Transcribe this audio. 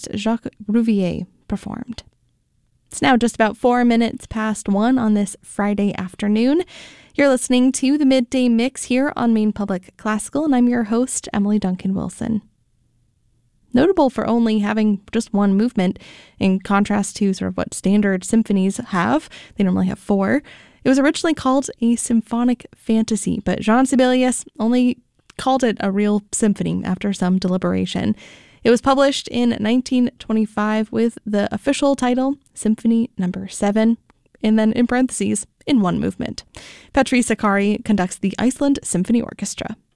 pianist Jacques Rouvier performed. It's now just about 4 minutes past 1 on this Friday afternoon. You're listening to the Midday Mix here on Maine Public Classical, and I'm your host, Emily Duncan Wilson. Notable for only having just one movement, in contrast to sort of what standard symphonies have. They normally have 4. It was originally called a symphonic fantasy, but Jean Sibelius only called it a real symphony after some deliberation. It was published in 1925 with the official title, Symphony No. 7, and then in parentheses, in one movement. Petri Sakari conducts the Iceland Symphony Orchestra.